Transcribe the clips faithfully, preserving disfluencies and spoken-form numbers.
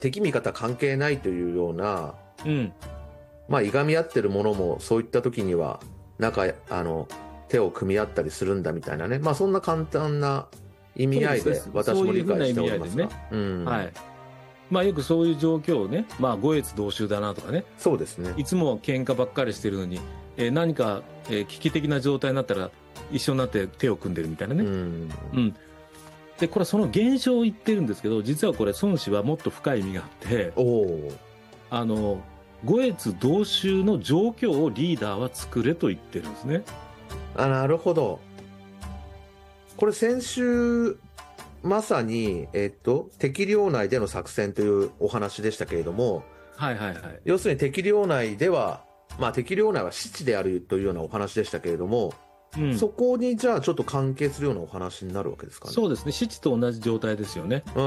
敵味方関係ないというような、 うん、 まあいがみ合ってるものもそういった時には仲あの手を組み合ったりするんだみたいなね、まあそんな簡単な意味合いで私も理解しておりますが、 うん、はい。まあよくそういう状況をね、まあ五越同州だなとかね、 そうですね。 いつも喧嘩ばっかりしてるのに、えー、何か、えー、危機的な状態になったら一緒になって手を組んでるみたいなね。うん、うん。でこれはその現象を言ってるんですけど、実はこれ孫子はもっと深い意味があって、おあの五越同州の状況をリーダーは作れと言ってるんですね。 あ、なるほど。これ先週まさに、えっと、敵領内での作戦というお話でしたけれども、 はいはいはい、 要するに敵領内では、まあ、敵領内は死地であるというようなお話でしたけれども、うん、そこにじゃあちょっと関係するようなお話になるわけですかね。 そうですね、死地と同じ状態ですよね。うん、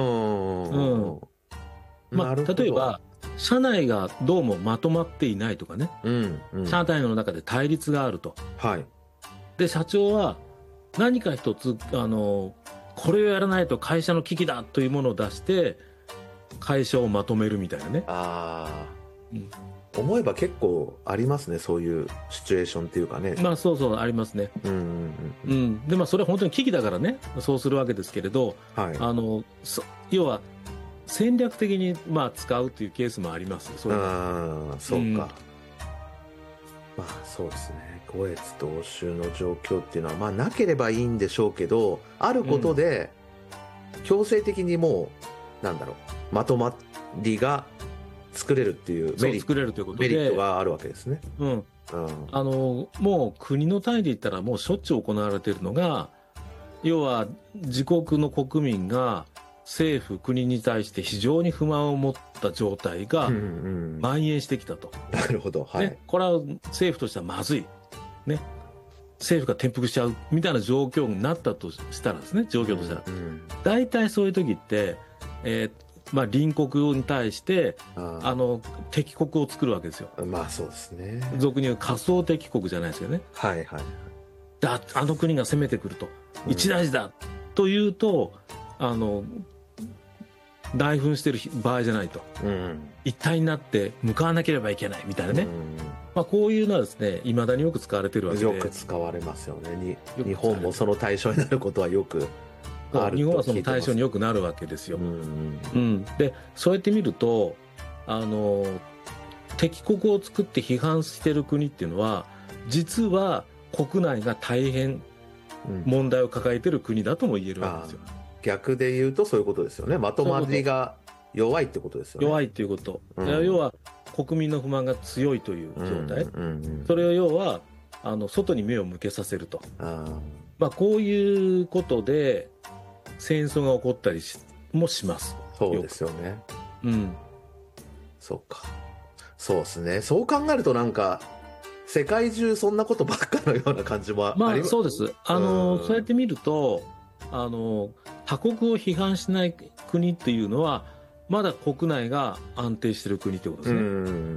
うんまあ、例えば社内がどうもまとまっていないとかね、うんうん、社内の中で対立があると、はい、で社長は何か一つあのこれをやらないと会社の危機だというものを出して会社をまとめるみたいなね。あ、 うん、思えば結構ありますね、そういうシチュエーションっていうかね。 まあそうそうありますね。うんうんうん、うん、でまあそれは本当に危機だからねそうするわけですけれど、はい、あの要は戦略的にまあ使うというケースもあります。 そういうああそうか、うん、まあそうですね。五越同州の状況っていうのはまあなければいいんでしょうけど、あることで強制的にもうなんだろうまとまりが作れるっていうメリットがあるわけですね。 うんうん、あのもう国の単位で言ったらもうしょっちゅう行われているのが、要は自国の国民が政府国に対して非常に不満を持った状態が蔓延してきたと。 うんうん、なるほど、はい、 ね、これは政府としてはまずい、ね、政府が転覆しちゃうみたいな状況になったとしたらですね、状況としたら、うんうん、大体そういう時って、えーまあ、隣国に対してああの敵国を作るわけですよ。 まあそうですね。 俗に言う仮想敵国じゃないですけどね。 はいはい。 だあの国が攻めてくると、うん、一大事だというとあの内紛してる場合じゃないと、うん、一体になって向かわなければいけないみたいなね、うんまあ、こういうのはですね未だによく使われてるわけで、 よく使われますよね。に日本もその対象になることはよくあると聞いてます。 日本はその対象によくなるわけですよ、うんうんうん、でそうやって見るとあの敵国を作って批判してる国っていうのは実は国内が大変問題を抱えてる国だとも言えるわけですよ、うん、 逆で言うとそういうことですよね。まとまりが弱いってことですよね。 弱いっていうこと、うん、要は国民の不満が強いという状態、うんうんうん、それを要はあの外に目を向けさせると、あ、まあ、こういうことで戦争が起こったりしもします。 そうですよね。うん。そうか。そうですね。そう考えるとなんか世界中そんなことばっかのような感じもあります。 まあそうです。あの、うん、そうやって見るとあの他国を批判しない国っていうのはまだ国内が安定してる国ってことですね。うん、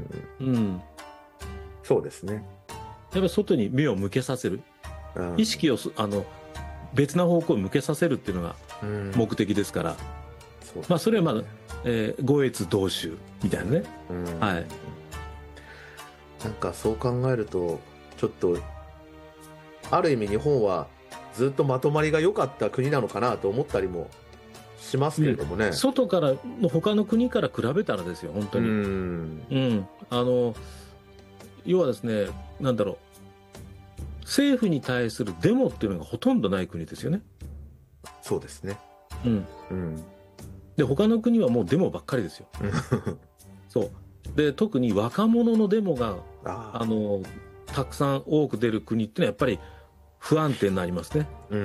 うん、そうですね。 やっぱり外に目を向けさせる、うん、意識をあの別な方向に向けさせるっていうのが目的ですから、うん、そう、まあそれはまあ、えー、五越同州みたいなね、うん、はい。 なんかそう考えるとちょっとある意味日本はずっとまとまりが良かった国なのかなと思ったりもしますけれどもね、うん、 外からの他の国から比べたらですよ本当に、うん、うん、あの要はですねなんだろう政府に対するデモっていうのがほとんどない国ですよね。 そうですね、 うんうん、で他の国はもうデモばっかりですよそうで特に若者のデモが あ, あのたくさん多く出る国っていうのはやっぱり不安定になりますね。うん、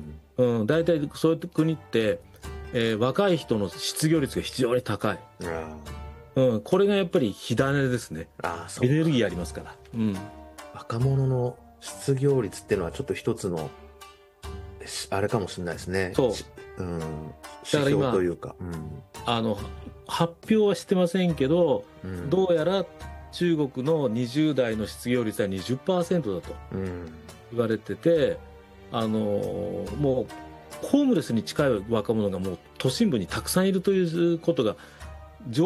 うん、だいたいそういう国って、えー、若い人の失業率が非常に高い、うん、これがやっぱり火種ですね。あ、そうエネルギーありますから、うん、 若者の失業率っていうのはちょっと一つのあれかもしれないですね。そう、うん、指標というか、うん、 あの発表はしてませんけど、うん、どうやら中国のにじゅう代の失業率は にじゅっパーセント だと言われてて、あのもうホームレスに近い若者がもう都心部にたくさんいるということが